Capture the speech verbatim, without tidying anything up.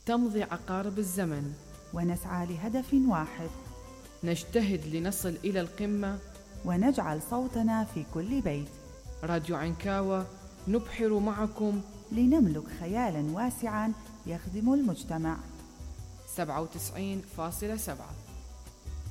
تمضي عقارب الزمن ونسعى لهدف واحد، نجتهد لنصل إلى القمة ونجعل صوتنا في كل بيت. راديو عنكاوة نبحر معكم لنملك خيالا واسعا يخدم المجتمع. سبعة وتسعين فاصلة سبعة